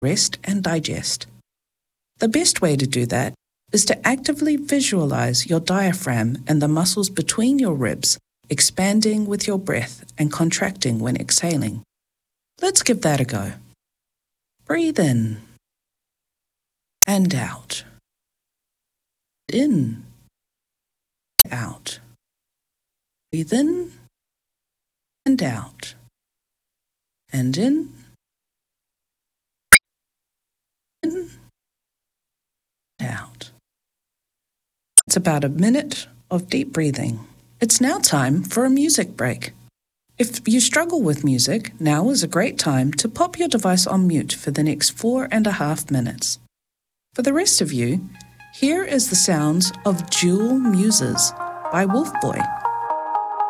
rest and digest. The best way to do that is to actively visualize your diaphragm and the muscles between your ribs expanding with your breath and contracting when exhaling. Let's give that a go. Breathe in and out. In, out. Breathe in and out. And in, out. It's about a minute of deep breathing. It's now time for a music break. If you struggle with music, now is a great time to pop your device on mute for the next 4.5 minutes. For the rest of you, here is the sounds of Jewel Muses by Wolfboy.